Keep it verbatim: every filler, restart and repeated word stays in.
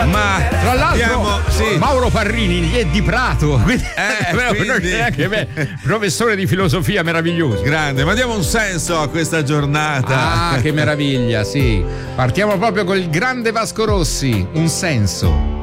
Ma tra l'altro abbiamo, sì. Mauro Parrini è di Prato, quindi, eh, quindi... anche me, professore di filosofia meraviglioso. Grande, ma diamo un senso a questa giornata. Ah, che meraviglia, sì. Partiamo proprio col grande Vasco Rossi, un senso.